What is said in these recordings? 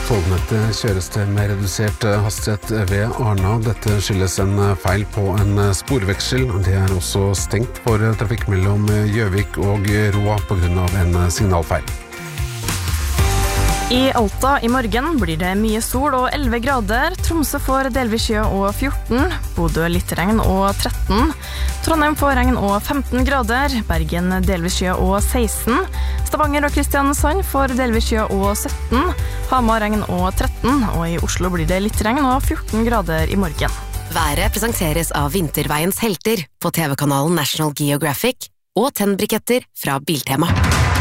tognettet kjøres det med redusert hastighet ved Arna. Dette skyldes en feil på en sporveksel. Det er også stengt for trafikk mellom Gjøvik og Roa på grunn av en signalfeil. I Alta i morgen blir det mye sol og 11 grader. Tromsø får delvis skya og 14. Bodø litt regn og 13. Trondheim får regn og 15 grader. Bergen delvis skya og 16. Stavanger og Kristiansand får delvis skya og 17. Hamar regn og 13. Og i Oslo blir det litt regn og 14 grader i morgen. Været presenteres av Vinterveiens helter på TV-kanalen National Geographic og tennbriketter fra Biltema.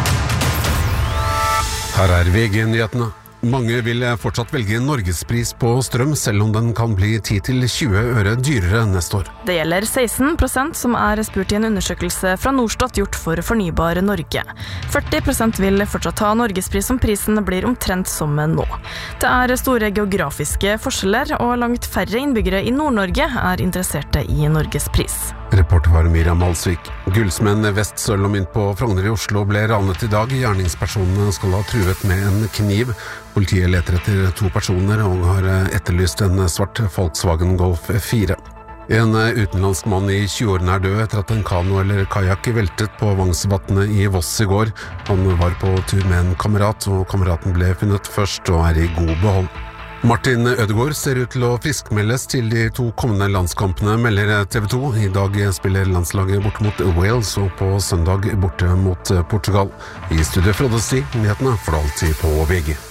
Her er VG-nyhetene. Mange vil fortsatt velge Norgespris på strøm, selv om den kan bli 10–20 øre dyrere neste år. Det gjelder 16% som er spurt i en undersøkelse fra Norstat gjort for Fornybar Norge. 40% vil fortsatt ha Norgespris om prisen blir omtrent som nå. Det er store geografiske forskjeller, og langt færre innbyggere i Nord-Norge er interesserte i Norgespris. Reporter var Miriam Alsvik. Gullsmenn Vest Sølv og Mynt på Frogner i Oslo ble ranet i dag. Gjerningspersonene skal ha truet med en kniv. Politiet leter etter 2 personer og har etterlyst en svart Volkswagen Golf 4. En utenlandsk mann i 20-årene er død etter at en kano eller kajak veltet på Vangsvatnet i Voss i går. Han var på tur med en kamerat, og kameraten ble funnet først og er i god behold. Martin Ødegaard ser ut til å friskmeldes til de 2 kommende landskampene, melder TV 2. I dag spiller landslaget bort mot Wales og på søndag borte mot Portugal. I studio Frode Sti, nyhetene for alltid på VG.